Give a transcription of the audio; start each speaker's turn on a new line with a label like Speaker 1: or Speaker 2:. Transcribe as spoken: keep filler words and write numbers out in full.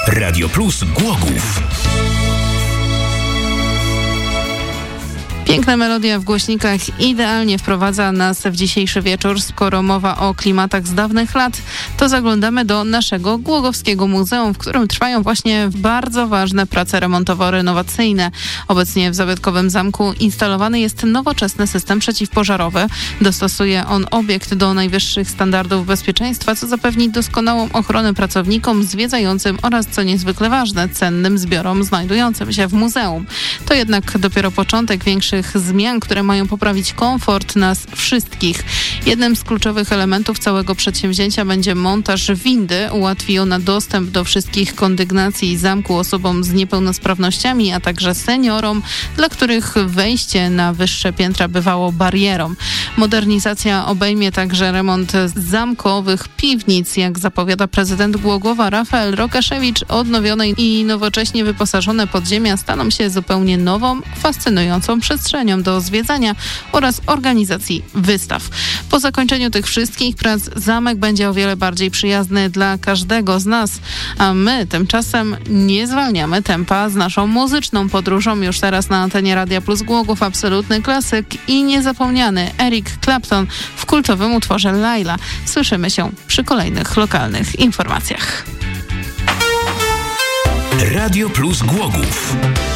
Speaker 1: Radio Plus Głogów.
Speaker 2: Piękna melodia w głośnikach idealnie wprowadza nas w dzisiejszy wieczór. Skoro mowa o klimatach z dawnych lat, to zaglądamy do naszego Głogowskiego Muzeum, w którym trwają właśnie bardzo ważne prace remontowo-renowacyjne. Obecnie w zabytkowym zamku instalowany jest nowoczesny system przeciwpożarowy. Dostosuje on obiekt do najwyższych standardów bezpieczeństwa, co zapewni doskonałą ochronę pracownikom zwiedzającym oraz, co niezwykle ważne, cennym zbiorom znajdującym się w muzeum. To jednak dopiero początek większych zmian, które mają poprawić komfort nas wszystkich. Jednym z kluczowych elementów całego przedsięwzięcia będzie montaż windy. Ułatwi ona dostęp do wszystkich kondygnacji zamku osobom z niepełnosprawnościami, a także seniorom, dla których wejście na wyższe piętra bywało barierą. Modernizacja obejmie także remont zamkowych piwnic. Jak zapowiada prezydent Głogowa Rafael Rokaszewicz, odnowione i nowocześnie wyposażone podziemia staną się zupełnie nową, fascynującą przestrzenią do zwiedzania oraz organizacji wystaw. Po zakończeniu tych wszystkich prac zamek będzie o wiele bardziej przyjazny dla każdego z nas, a my tymczasem nie zwalniamy tempa z naszą muzyczną podróżą. Już teraz na antenie Radia Plus Głogów absolutny klasyk i niezapomniany Eric Clapton w kultowym utworze Laila. Słyszymy się przy kolejnych lokalnych informacjach.
Speaker 1: Radio Plus Głogów.